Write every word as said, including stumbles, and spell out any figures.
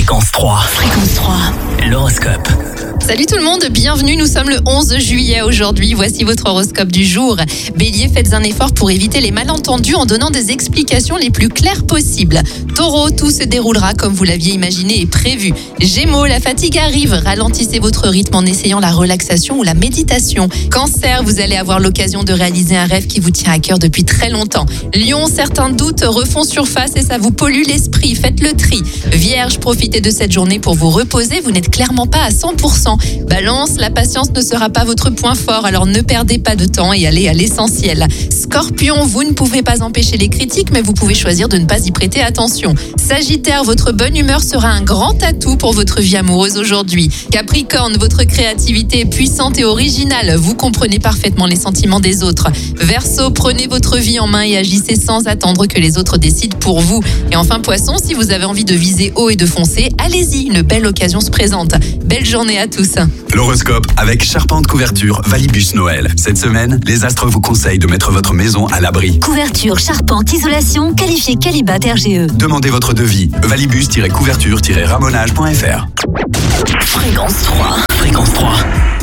Fréquence trois. Fréquence trois. L'horoscope. Salut tout le monde, bienvenue, nous sommes le onze juillet aujourd'hui, voici votre horoscope du jour. Bélier, faites un effort pour éviter les malentendus en donnant des explications les plus claires possibles. Taureau, tout se déroulera comme vous l'aviez imaginé et prévu. Gémeaux, la fatigue arrive, ralentissez votre rythme en essayant la relaxation ou la méditation. Cancer, vous allez avoir l'occasion de réaliser un rêve qui vous tient à cœur depuis très longtemps. Lion, certains doutes refont surface et ça vous pollue l'esprit, faites le tri. Vierge, profitez de cette journée pour vous reposer, vous n'êtes clairement pas à cent pour cent. Balance, la patience ne sera pas votre point fort, alors ne perdez pas de temps et allez à l'essentiel. Scorpion, vous ne pouvez pas empêcher les critiques, mais vous pouvez choisir de ne pas y prêter attention. Sagittaire, votre bonne humeur sera un grand atout pour votre vie amoureuse aujourd'hui. Capricorne, votre créativité est puissante et originale, vous comprenez parfaitement les sentiments des autres. Verseau, prenez votre vie en main et agissez sans attendre que les autres décident pour vous. Et enfin Poisson, si vous avez envie de viser haut et de foncer, allez-y, une belle occasion se présente. Belle journée à tous. L'horoscope avec Charpente Couverture Valibus Noël. Cette semaine, les astres vous conseillent de mettre votre maison à l'abri. Couverture, charpente, isolation, qualifié Qualibat R G E. Demandez votre devis. valibus-couverture-ramonage point f r. Fréquence trois. Fréquence trois.